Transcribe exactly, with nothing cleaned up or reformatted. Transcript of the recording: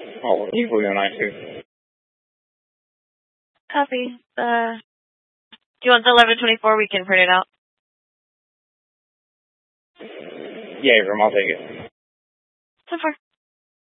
Oh, equally nice too. Copy. Uh, do you want the eleven twenty-four? We can print it out. Yeah, Grim, I'll take it. So far.